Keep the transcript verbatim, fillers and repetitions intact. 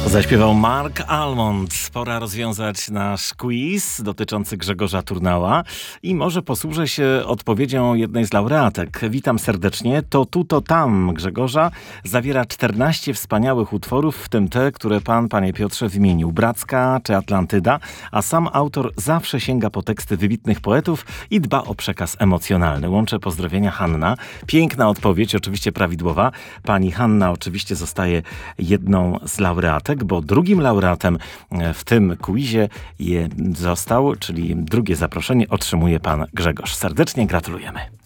Zaśpiewał Mark Almond. Pora rozwiązać nasz quiz dotyczący Grzegorza Turnała i może posłużę się odpowiedzią jednej z laureatek. Witam serdecznie. To tu, to tam Grzegorza zawiera czternaście wspaniałych utworów, w tym te, które pan, panie Piotrze, wymienił. Bracka czy Atlantyda, a sam autor zawsze sięga po teksty wybitnych poetów i dba o przekaz emocjonalny. Łączę pozdrowienia, Hanna. Piękna odpowiedź, oczywiście prawidłowa. Pani Hanna oczywiście zostaje jedną z laureatek, bo drugim laureatem w tym quizie je został, czyli drugie zaproszenie otrzymuje pan Grzegorz. Serdecznie gratulujemy.